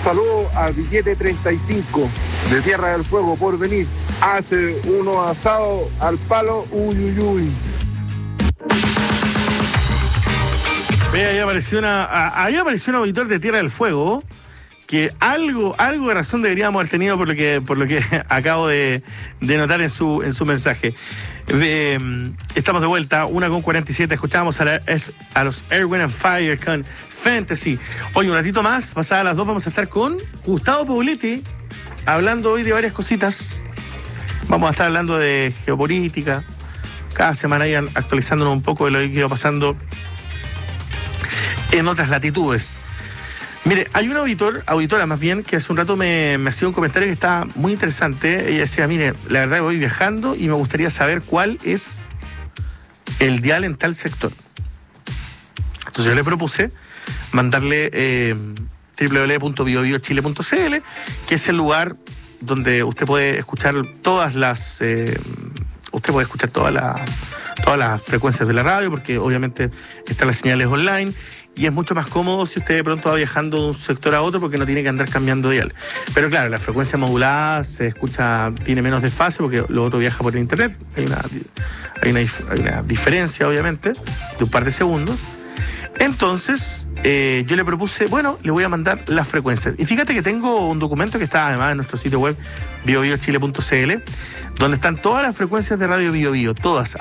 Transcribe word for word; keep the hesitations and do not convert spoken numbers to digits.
Saludo a Billete treinta y cinco de Tierra del Fuego por venir. Hace uno asado al palo, uy, uy, uy. Ve, ahí apareció una, ahí apareció un auditor de Tierra del Fuego que algo, algo de razón deberíamos haber tenido por lo que, por lo que acabo de, de notar en su, en su mensaje. Eh, estamos de vuelta, una con cuarenta y siete, escuchábamos a, la, a los Earth, Wind and Fire con Fantasy. Hoy un ratito más, pasadas las dos, vamos a estar con Gustavo Pauletti, hablando hoy de varias cositas. Vamos a estar hablando de geopolítica, cada semana iban actualizándonos un poco de lo que iba pasando en otras latitudes. Mire, hay una auditor, auditora más bien, que hace un rato me, me hacía un comentario que estaba muy interesante. Ella decía, mire, la verdad que voy viajando y me gustaría saber cuál es el dial en tal sector. Entonces yo le propuse mandarle eh, doble u doble u doble u punto bio bio chile punto c l, que es el lugar donde usted puede escuchar todas las... Eh, usted puede escuchar todas las, todas las frecuencias de la radio, porque obviamente están las señales online. Y es mucho más cómodo si usted de pronto va viajando de un sector a otro porque no tiene que andar cambiando dial. Pero claro, la frecuencia modulada se escucha, tiene menos desfase porque lo otro viaja por internet. Hay una, hay una, hay una diferencia, obviamente, de un par de segundos. Entonces, eh, yo le propuse, bueno, le voy a mandar las frecuencias. Y fíjate que tengo un documento que está además en nuestro sitio web bio bio chile punto c l, donde están todas las frecuencias de Radio Bio Bio, todas.